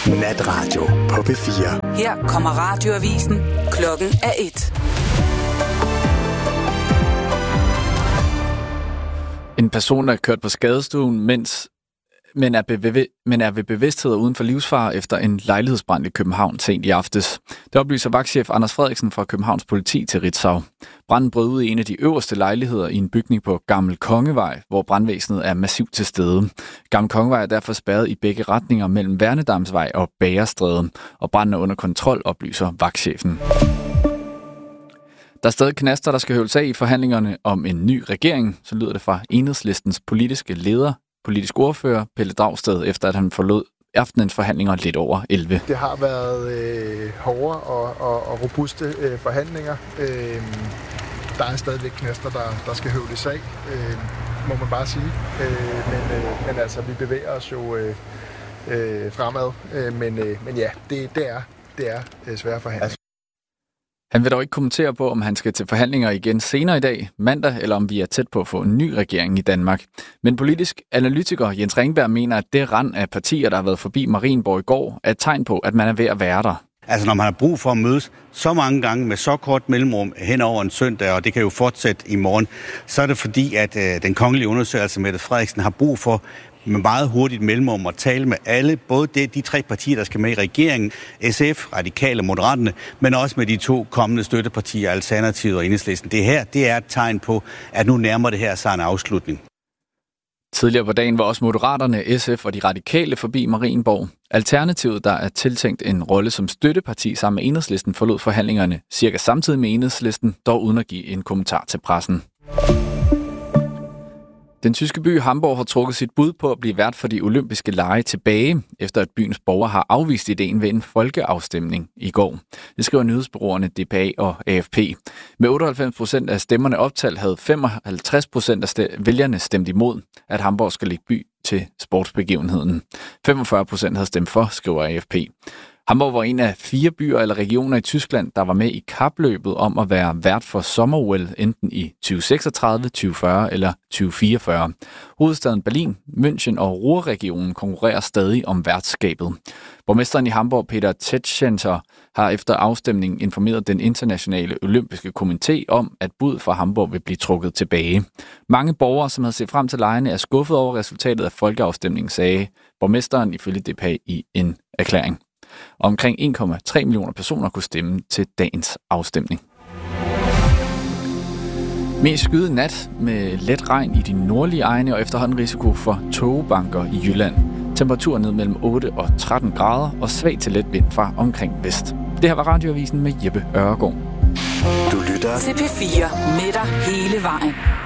Natradio på P4. Her kommer radioavisen. Klokken er 1. En person, der er kørt på skadestuen, men er ved bevidsthed uden for livsfare efter en lejlighedsbrand i København sent i aftes. Det oplyser vagtchef Anders Frederiksen fra Københavns Politi til Ritzau. Branden brød ud i en af de øverste lejligheder i en bygning på Gammel Kongevej, hvor brandvæsenet er massivt til stede. Gammel Kongevej er derfor spærret i begge retninger mellem Værnedamsvej og Bagerstræde, og branden er under kontrol, oplyser vagtchefen. Der er stadig knaster, der skal høvles af i forhandlingerne om en ny regering, så lyder det fra Enhedslistens politiske leder, politisk ordfører Pelle Dragsted, efter at han forlod aftenens forhandlinger lidt over 11. Det har været hårde og robuste forhandlinger. Der er stadigvæk knaster, der skal høvles af, må man bare sige. Men altså, vi bevæger os jo fremad. Men ja, det er svære forhandlinger. Han vil dog ikke kommentere på, om han skal til forhandlinger igen senere i dag, mandag, eller om vi er tæt på at få en ny regering i Danmark. Men politisk analytiker Jens Ringberg mener, at det rand af partier, der har været forbi Marienborg i går, er et tegn på, at man er ved at være der. Altså når man har brug for at mødes så mange gange med så kort mellemrum hen over en søndag, og det kan jo fortsætte i morgen, så er det fordi, at den kongelige undersøgelse Mette Frederiksen har brug for med meget hurtigt mellemrum at tale med alle, både de tre partier, der skal med i regeringen, SF, Radikale og Moderaterne, men også med de to kommende støttepartier, Alternativet og Enhedslisten. Det her, det er et tegn på, at nu nærmer det her sig en afslutning. Tidligere på dagen var også Moderaterne, SF og de Radikale forbi Marienborg. Alternativet, der er tiltænkt en rolle som støtteparti sammen med Enhedslisten, forlod forhandlingerne cirka samtidig med Enhedslisten, dog uden at give en kommentar til pressen. Den tyske by Hamburg har trukket sit bud på at blive vært for de olympiske lege tilbage, efter at byens borgere har afvist ideen ved en folkeafstemning i går. Det skriver nyhedsbureauerne DPA og AFP. Med 98% af stemmerne optalt havde 55% af vælgerne stemt imod, at Hamburg skal lægge by til sportsbegivenheden. 45% havde stemt for, skriver AFP. Hamburg var en af 4 byer eller regioner i Tyskland, der var med i kapløbet om at være vært for sommer-OL enten i 2036, 2040 eller 2044. Hovedstaden Berlin, München og Ruhrregionen konkurrerer stadig om værtskabet. Borgmesteren i Hamburg, Peter Tetschenter, har efter afstemningen informeret den internationale olympiske komité om, at bud fra Hamburg vil blive trukket tilbage. Mange borgere, som havde set frem til legene, er skuffet over resultatet af folkeafstemningen, sagde borgmesteren ifølge DPA i en erklæring. Omkring 1,3 millioner personer kunne stemme til dagens afstemning. Mest skyet nat med let regn i de nordlige egne og efterhånden risiko for tågebanker i Jylland. Temperaturen ned mellem 8 og 13 grader og svag til let vind fra omkring vest. Det her var radioavisen med Jeppe Ørgaard. Du lytter til P4 med dig hele vejen.